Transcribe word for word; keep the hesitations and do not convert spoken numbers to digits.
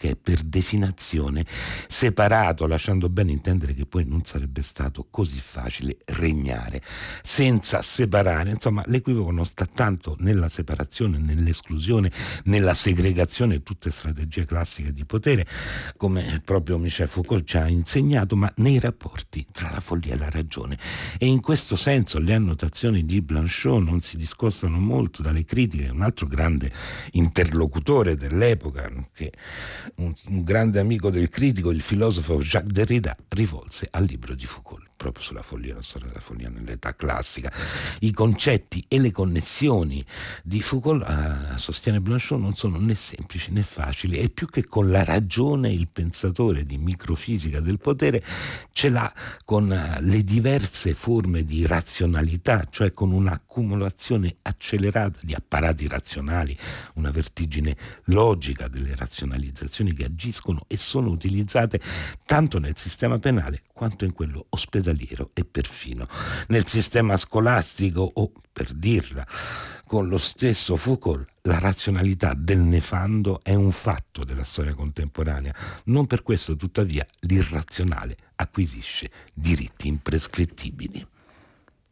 che è per definizione separato, lasciando ben intendere che poi non sarebbe stato così facile regnare senza separare. Insomma, l'equivoco non sta tanto nella separazione, nell'esclusione, nella segregazione, tutte strategie classiche di potere, come proprio Michel Foucault ci ha insegnato, ma nei rapporti tra la follia e la ragione. E in questo senso le annotazioni di Blanchot non si discostano molto dalle critiche. Un altro grande interlocutore dell'epoca, che un, un grande amico del critico, il filosofo Jacques Derrida, rivolse al libro di Foucault proprio sulla follia, la storia della follia nell'età classica. I concetti e le connessioni di Foucault, eh, sostiene Blanchot, non sono né semplici né facili, e più che con la ragione il pensatore di microfisica del potere ce l'ha con uh, le diverse forme di razionalità, cioè con un'accumulazione accelerata di apparati razionali, una vertigine logica delle razionalizzazioni che agiscono e sono utilizzate tanto nel sistema penale quanto in quello ospedaliero e perfino nel sistema scolastico, o, per dirla con lo stesso Foucault, la razionalità del nefando è un fatto della storia contemporanea. Non per questo, tuttavia, l'irrazionale acquisisce diritti imprescrittibili.